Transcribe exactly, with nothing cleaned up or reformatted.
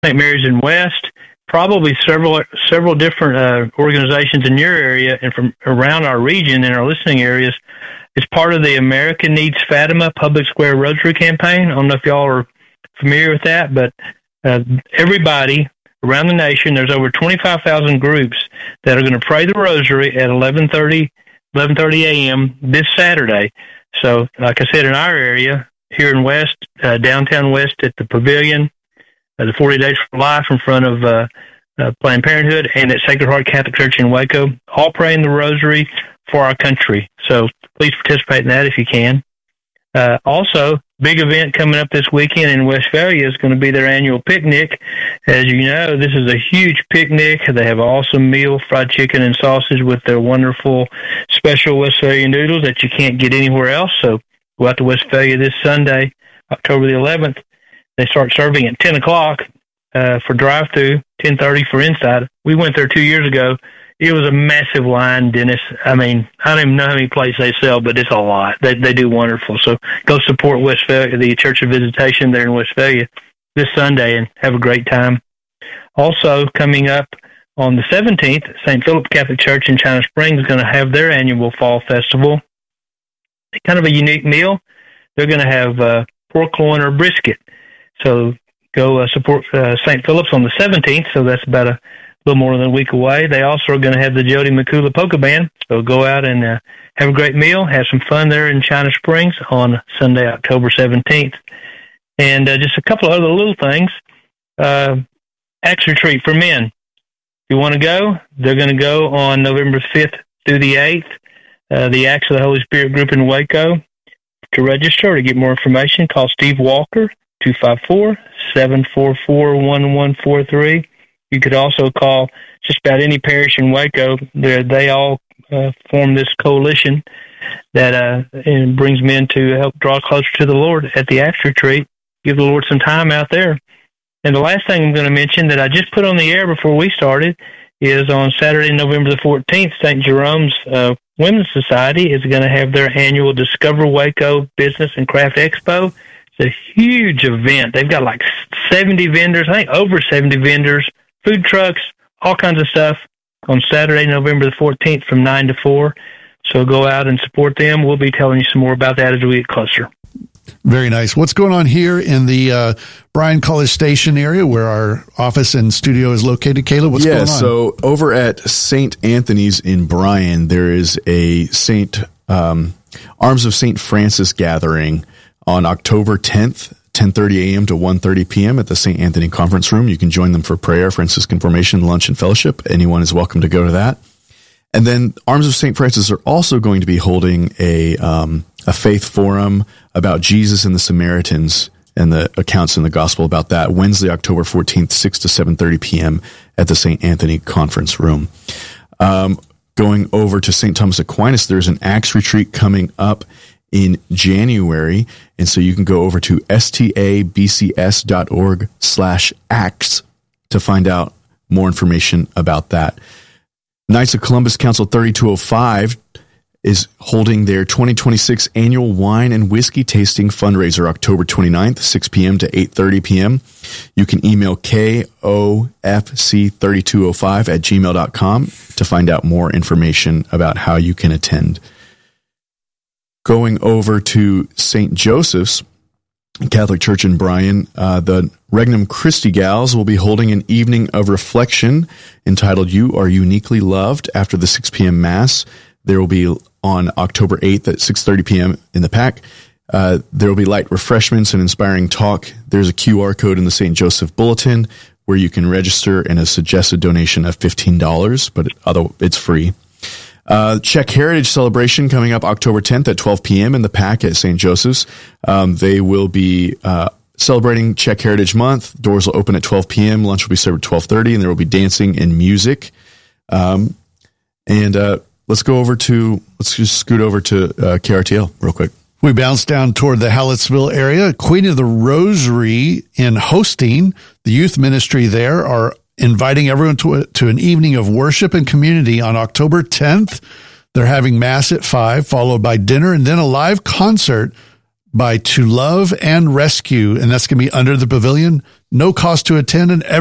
Saint Mary's in West, probably several several different uh, organizations in your area and from around our region and our listening areas. It's part of the America Needs Fatima Public Square Rosary campaign. I don't know if y'all are familiar with that, but uh, everybody around the nation, there's over twenty-five thousand groups that are going to pray the Rosary at eleven thirty a.m. this Saturday. So, like I said, in our area, here in West, uh, downtown West at the Pavilion, uh, the forty Days for Life in front of uh, uh, Planned Parenthood, and at Sacred Heart Catholic Church in Waco, all praying the Rosary for our country. So please participate in that if you can. Uh, also, big event coming up this weekend in Westphalia is going to be their annual picnic. As you know, this is a huge picnic. They have an awesome meal, fried chicken and sausage with their wonderful special Westphalia noodles that you can't get anywhere else. So go out to Westphalia this Sunday, October the eleventh. They start serving at ten o'clock uh, for drive-through, ten thirty for inside. We went there two years ago. It was a massive line, Dennis. I mean, I don't even know how many plates they sell, but it's a lot. They they do wonderful. So go support Westphalia, the Church of Visitation there in Westphalia this Sunday, and have a great time. Also, coming up on the seventeenth, Saint Philip Catholic Church in China Springs is going to have their annual fall festival. It's kind of a unique meal. They're going to have uh, pork loin or brisket. So go uh, support uh, Saint Philip's on the seventeenth, so that's about a little more than a week away. They also are going to have the Jody Makula Polka Band. So go out and uh, have a great meal, have some fun there in China Springs on Sunday, October seventeenth. And uh, just a couple of other little things. Uh, Acts Retreat for men. If you want to go, they're going to go on November fifth through the eighth. Uh, the Acts of the Holy Spirit group in Waco. To register or to get more information, call Steve Walker, two five four, seven four four, one one four three. You could also call just about any parish in Waco. They're, they all uh, form this coalition that uh, and brings men to help draw closer to the Lord at the Acts Retreat. Give the Lord some time out there. And the last thing I'm going to mention that I just put on the air before we started is on Saturday, November the fourteenth, Saint Jerome's uh, Women's Society is going to have their annual Discover Waco Business and Craft Expo. It's a huge event. They've got like seventy vendors, I think over seventy vendors, food trucks, all kinds of stuff on Saturday, November the fourteenth from nine to four. So go out and support them. We'll be telling you some more about that as we get closer. Very nice. What's going on here in the uh, Bryan College Station area where our office and studio is located? Caleb, what's yeah, going on? Yeah, so over at Saint Anthony's in Bryan, there is a Saint um, Arms of Saint Francis gathering on October tenth, ten thirty a.m. to one thirty p.m. at the Saint Anthony Conference Room. You can join them for prayer, Franciscan formation, lunch, and fellowship. Anyone is welcome to go to that. And then Arms of Saint Francis are also going to be holding a um, a faith forum about Jesus and the Samaritans and the accounts in the gospel about that Wednesday, October fourteenth, six to seven thirty p.m. at the Saint Anthony Conference Room. Um, going over to Saint Thomas Aquinas, there's an Acts retreat coming up in January, and so you can go over to stabcs.org slash acts to find out more information about that. Knights of Columbus Council thirty-two oh five is holding their twenty twenty-six annual wine and whiskey tasting fundraiser October twenty-ninth, six p.m. to eight thirty p.m. You can email K O F C thirty-two oh five at gmail dot com to find out more information about how you can attend. Going over to Saint Joseph's Catholic Church in Bryan, uh, the Regnum Christi Gals will be holding an evening of reflection entitled You Are Uniquely Loved after the six p.m. Mass. There will be on October eighth at six thirty p.m. in the P A C. Uh, there will be light refreshments and inspiring talk. There's a Q R code in the Saint Joseph Bulletin where you can register and a suggested donation of fifteen dollars, but it, although it's free. Uh, Czech Heritage Celebration coming up October tenth at twelve p.m. in the P A C at Saint Joseph's. Um, they will be uh, celebrating Czech Heritage Month. Doors will open at twelve p.m. Lunch will be served at twelve thirty, and there will be dancing and music. Um, and uh, let's go over to, let's just scoot over to uh, K R T L real quick. We bounce down toward the Hallettsville area. Queen of the Rosary in Hosting, the youth ministry there, are inviting everyone to, to an evening of worship and community on October tenth. They're having Mass at five, followed by dinner and then a live concert by To Love and Rescue, and that's going to be under the pavilion. No cost to attend, and